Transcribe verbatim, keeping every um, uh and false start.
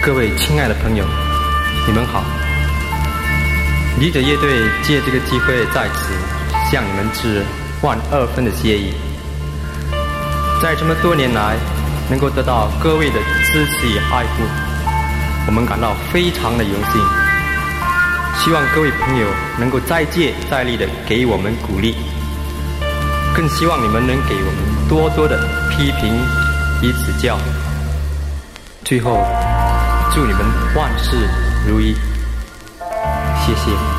各位亲爱的朋友，你们好。理者乐队借这个机会在此向你们致万二分的谢意。在这么多年来，能够得到各位的支持与爱护，我们感到非常的荣幸。希望各位朋友能够再接再厉的给予我们鼓励，更希望你们能给我们多多的批评与指教。最后，祝你们万事如意，谢谢。